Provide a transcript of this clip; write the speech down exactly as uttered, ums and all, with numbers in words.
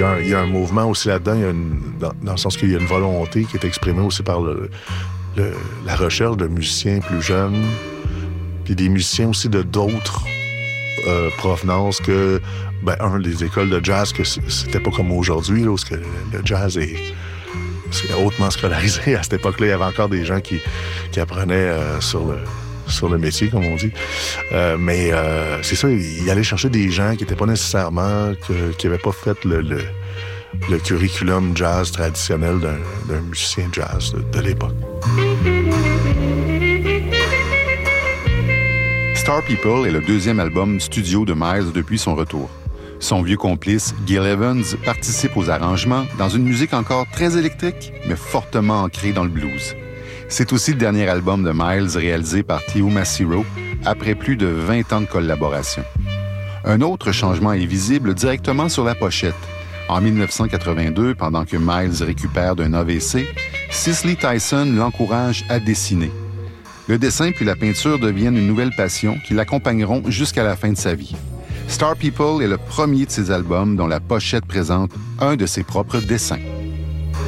y a un, il y a un mouvement aussi là-dedans, il y a une, dans, dans le sens qu'il y a une volonté qui est exprimée aussi par le, le, la recherche de musiciens plus jeunes, puis des musiciens aussi de d'autres euh, provenances que, ben, un, les écoles de jazz, que c'était pas comme aujourd'hui, là, où que le jazz est, c'est hautement scolarisé. À cette époque-là, il y avait encore des gens qui, qui apprenaient euh, sur le... sur le métier, comme on dit. Euh, mais euh, c'est ça, il allait chercher des gens qui n'étaient pas nécessairement, que, qui n'avaient pas fait le, le, le curriculum jazz traditionnel d'un, d'un musicien jazz de, de l'époque. Star People est le deuxième album studio de Miles depuis son retour. Son vieux complice, Gil Evans, participe aux arrangements dans une musique encore très électrique, mais fortement ancrée dans le blues. C'est aussi le dernier album de Miles réalisé par Theo Macero après plus de vingt ans de collaboration. Un autre changement est visible directement sur la pochette. En dix-neuf cent quatre-vingt-deux, pendant que Miles récupère d'un A V C, Cicely Tyson l'encourage à dessiner. Le dessin puis la peinture deviennent une nouvelle passion qui l'accompagneront jusqu'à la fin de sa vie. Star People est le premier de ses albums dont la pochette présente un de ses propres dessins.